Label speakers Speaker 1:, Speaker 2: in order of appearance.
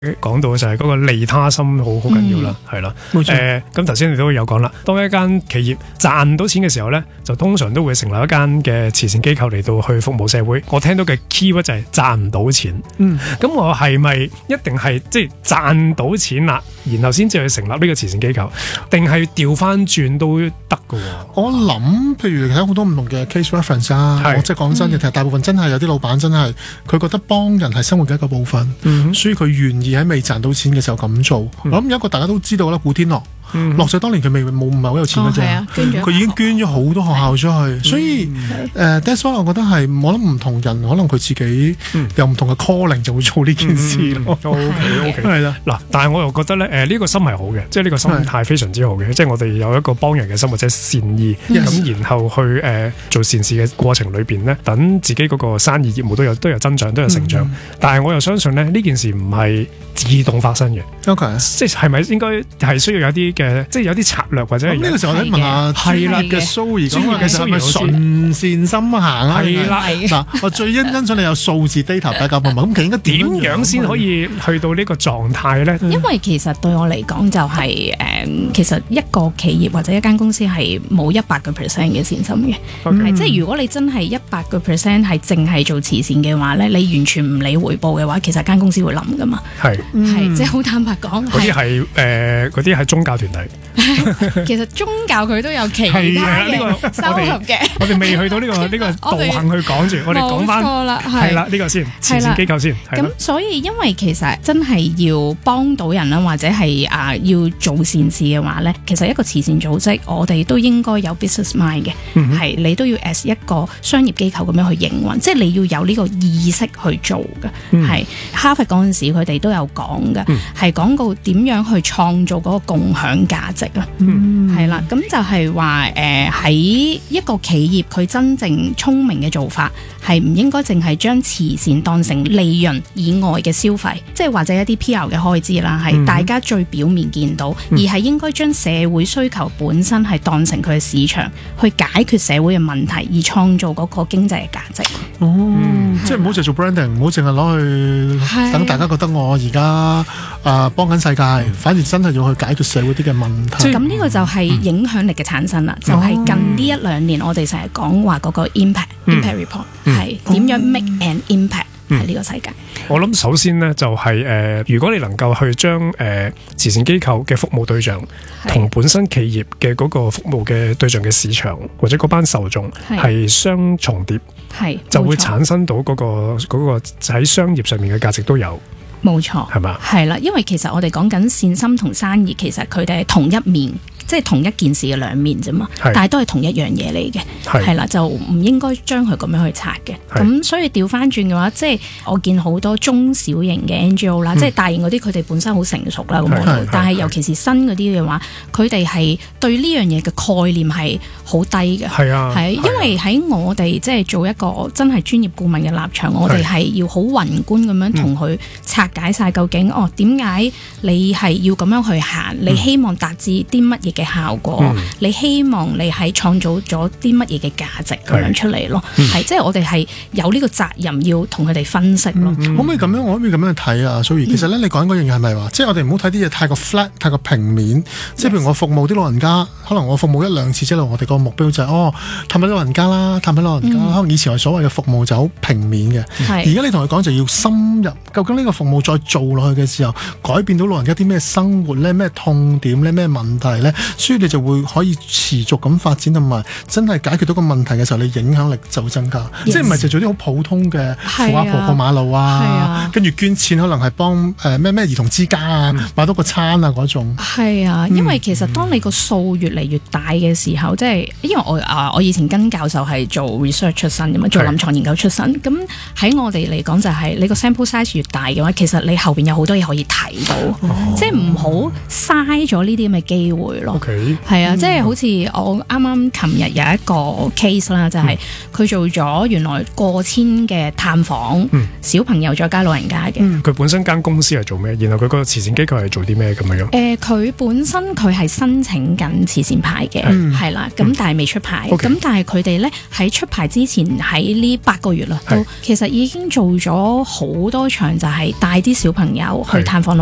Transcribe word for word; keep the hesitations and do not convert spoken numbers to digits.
Speaker 1: 講到就係嗰個利他心好好緊要啦，係啦、
Speaker 2: 冇錯。
Speaker 1: 誒咁頭先你都有講啦，當一間企業賺到錢嘅時候咧，就通常都會成立一間嘅慈善機構嚟到去服務社會。我聽到嘅 keyword 就係賺唔到錢。
Speaker 2: 嗯，
Speaker 1: 咁我係咪一定係即係賺到錢啦，然後先至去成立呢個慈善機構，定係調翻轉都得㗎喎？
Speaker 2: 我諗，譬如睇好多唔同嘅 case reference 啊，
Speaker 1: 係
Speaker 2: 我即係講真嘅，其實大部分真係有啲老闆真係佢覺得幫人係生活嘅一個部分，
Speaker 1: 嗯
Speaker 2: 所以佢願意喺未賺到錢嘅時候咁做。
Speaker 1: 嗯
Speaker 2: 我諗有一個大家都知道啦，古天樂。
Speaker 1: 嗯
Speaker 2: 樂仔當年佢未冇唔係好有錢嘅啫，
Speaker 3: 哦係啊捐咗
Speaker 2: 佢已經捐咗好多學校出去，所以誒 that's why 我覺得係我諗唔同人可能佢自己有唔同嘅 calling 就會做呢件事咯。
Speaker 1: O K O K
Speaker 2: 係啦，
Speaker 1: 嗱，但係我又覺得咧，誒、呢、個心係好嘅，即係呢個心態非常之好嘅，即係我哋有一個幫人嘅心或者善意，咁、
Speaker 2: Yes
Speaker 1: 然後去誒、呃做善事嘅過程裏邊咧，等自己嗰個生意業務都有都有增長，都有成長。
Speaker 2: 嗯
Speaker 1: 但係我又相信咧，呢件事唔係自動發生嘅，
Speaker 2: OK。
Speaker 1: 即係係咪應該係需要有啲嘅，即係有啲策略或者係
Speaker 2: 咁呢個時候我想問下
Speaker 1: 係啦
Speaker 2: 專業嘅蘇怡講話，
Speaker 1: 專業嘅
Speaker 2: 其實係咪
Speaker 1: 蘇怡
Speaker 2: 純善心行啊？
Speaker 1: 係啦。
Speaker 2: 嗱，我最欣欣賞你有數字 data 比較密，咁其實應該
Speaker 1: 點樣先可以去到呢個狀態咧？
Speaker 3: 因為其實對我嚟講就係、誒，其實一個企業或者一間公司係冇一百個 percent 嘅善心嘅，係即係如果你真係一百個 percent 係淨係做慈善嘅話咧，你完全唔理回報嘅話，其實間公司會冧噶嘛。
Speaker 1: 係
Speaker 3: 係即係好坦白講，
Speaker 1: 嗰啲
Speaker 3: 係
Speaker 1: 係誒嗰啲係宗教團體。
Speaker 3: 其實宗教佢都有其
Speaker 1: 係
Speaker 3: 他
Speaker 1: 啊呢個
Speaker 3: 嘅收入嘅。
Speaker 1: 我哋未去到呢、個呢個道行去講住，我哋講翻
Speaker 3: 冇錯啦，
Speaker 1: 係啦呢個先慈善機構先。係
Speaker 3: 咁
Speaker 1: 啦
Speaker 3: 所以因為其實真係要幫到人啦，或者係啊要做善事嘅話咧，其實一個慈善組織，我哋都應該有 business mind 嘅，
Speaker 1: 嗯
Speaker 3: 係、你都要 as 一個商業機構咁樣去營運，即係你要有呢個意識去做嘅。
Speaker 1: 嗯
Speaker 3: 係、哈佛嗰陣時佢哋都有講嘅，係講到點樣去創造嗰個共享價值啊。
Speaker 1: 嗯
Speaker 3: 係啦，咁就係話誒喺一個企業佢真正聰明嘅做法係唔應該淨係將慈善當成利潤以外嘅消費，即係或者一啲 P R 嘅開支啦，係大家最表面見到，而係應該將社會需求本身係當成佢嘅市場，去解決社會嘅問題，而創造嗰個經濟嘅價值。
Speaker 2: 哦，即係唔好淨係做 branding，唔好淨係攞去
Speaker 3: 係
Speaker 2: 等大家覺得我而家啊幫緊世界，反而真係要去解決社會啲嘅問題。
Speaker 3: 咁呢個就係影響力嘅產生啦，就係近呢一兩年我哋成日講話嗰個 impact、
Speaker 1: 嗯
Speaker 3: impact report 係點樣 make an impact 喺呢個世界。
Speaker 1: 我諗首先呢，就係、呃、如果你能夠去將誒、呃、慈善機構嘅服務對象同本身企業嘅嗰個服務嘅對象嘅市場或者嗰班受眾係相重疊，
Speaker 3: 係
Speaker 1: 就會
Speaker 3: 冇錯
Speaker 1: 產生到嗰、個嗰、個喺商業上面嘅價值都有，
Speaker 3: 冇錯，
Speaker 1: 係嘛？
Speaker 3: 係啦，因為其實我哋講緊善心同生意，其實佢哋係同一面，即係同一件事嘅兩面啫嘛，
Speaker 1: 係
Speaker 3: 但係都係同一樣嘢嚟嘅，
Speaker 1: 係
Speaker 3: 係啦，就唔應該將佢咁樣去拆嘅。
Speaker 1: 係
Speaker 3: 咁所以調翻轉嘅話，即係我見好多中小型嘅 N G O 啦、
Speaker 1: 嗯，
Speaker 3: 即係大型嗰啲佢哋本身好成熟啦，咁
Speaker 1: 係
Speaker 3: 我都
Speaker 1: 係
Speaker 3: 但係尤其是新嗰啲嘅話，佢哋係對呢樣嘢嘅概念係好低嘅。
Speaker 1: 係啊，
Speaker 3: 係，因為喺我哋即係做一個真係專業顧問嘅立場，我哋係要好宏觀咁樣同佢拆解晒究竟、嗯、哦點解你係要咁樣去行？你希望達至啲乜嘢嘅效果？嗯、你希望你係創造咗啲乜嘢嘅價值咁樣出嚟咯？係、嗯，即係我哋係有呢個責任要同佢哋分析咯。
Speaker 2: 嗯、可唔可以咁樣？我可唔可以咁樣去睇啊？所以其實咧，你講嗰樣嘢係咪話，即係我哋唔好睇啲嘢太過 flat、太過平面。即係譬如我服務啲老人家，可能我服務一兩次之後，我哋個目標就係、是、哦，探下老人家啦，探下老人家啦。嗯、可能以前我所謂嘅服務就好平面嘅，而家你同佢講就要深入。究竟呢個服務再做落去嘅時候，改變到老人家啲咩生活咧、咩痛點咧、咩問題咧，所以你就會可以持續咁發展，同埋真係解決到個問題嘅時候，你影響力就會增加。Yes. 即係唔係就做啲好普通嘅扶阿婆過馬路啊，跟住、啊、捐錢可能係幫誒咩咩兒童之家啊，嗯、買到個餐啊嗰種。係
Speaker 3: 啊，因為其實當你個數越嚟越大嘅時候，即、嗯、係因為我啊，我以前跟教授係做 research 出身嘅嘛，做臨床研究出身。咁喺我哋嚟講就係、是、你個 sample size 越大嘅話，其實你後邊有好多嘢可以睇到，哦、即係唔好嘥咗呢啲咁嘅機會咯。 咯。
Speaker 1: OK，
Speaker 3: 係啊，
Speaker 2: 嗯
Speaker 3: 即係好似我啱啱琴日有一個 case 啦，就係佢做咗原來過千嘅探訪，
Speaker 1: 嗯
Speaker 3: 小朋友再加老人家嘅。
Speaker 2: 嗯
Speaker 1: 佢本身間公司係做咩？然後佢個慈善機構係做啲咩咁樣？
Speaker 3: 誒，佢本身佢係申請緊慈善牌嘅，
Speaker 2: 嗯
Speaker 3: 係啦，咁但係未出牌。
Speaker 1: OK
Speaker 3: 咁但係佢哋咧喺出牌之前喺呢八個月啦，都
Speaker 1: 係
Speaker 3: 其實已經做咗好多場，就係帶啲小朋友去
Speaker 1: 係
Speaker 3: 探訪